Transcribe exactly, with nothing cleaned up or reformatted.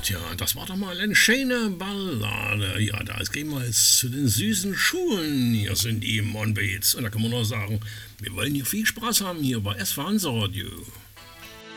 Tja, das war doch mal eine schöne Ballade. Ja, da gehen wir jetzt zu den süßen Schulen. Hier sind die Monbeats. Und da kann man nur sagen, wir wollen hier viel Spaß haben hier bei S V Hansa Radio.